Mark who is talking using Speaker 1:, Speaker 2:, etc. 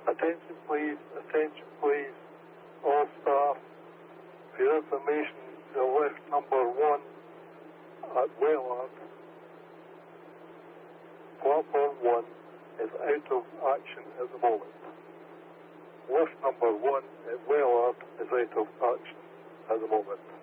Speaker 1: Attention please, all staff. For your information, the lift number 1 at Wellard, platform 1, is out of action at the moment. Lift number 1 at Wellard is out of action at the moment.